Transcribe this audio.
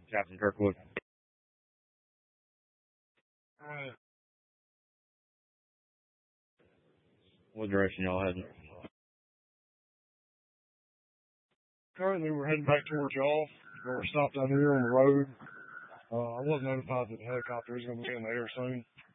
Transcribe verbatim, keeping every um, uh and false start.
Captain Kirkwood. Alright. What direction y'all heading? Currently, we're heading back towards y'all. We're stopped out here on the road. Uh, I was notified that the helicopter is going to be in the air soon.